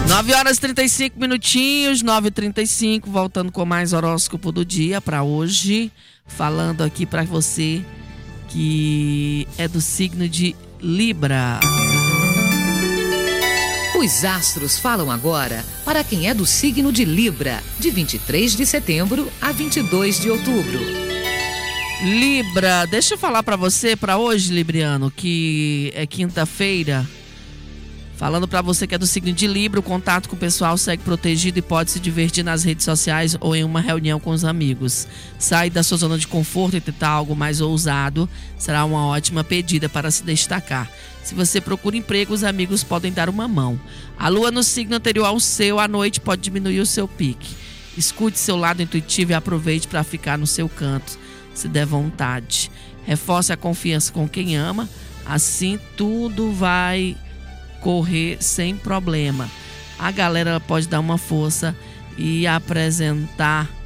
9 horas e 35 minutinhos, 9h35, voltando com mais horóscopo do dia para hoje, falando aqui para você que é do signo de Libra. Os astros falam agora para quem é do signo de Libra, de 23 de setembro a 22 de outubro. Libra, deixa eu falar para você para hoje, Libriano, que é quinta-feira. Falando para você que é do signo de Libra, o contato com o pessoal segue protegido e pode se divertir nas redes sociais ou em uma reunião com os amigos. Sair da sua zona de conforto e tentar algo mais ousado será uma ótima pedida para se destacar. Se você procura emprego, os amigos podem dar uma mão. A lua no signo anterior ao seu, à noite, pode diminuir o seu pique. Escute seu lado intuitivo e aproveite para ficar no seu canto, se der vontade. Reforce a confiança com quem ama, assim tudo vai correr sem problema. A galera pode dar uma força e apresentar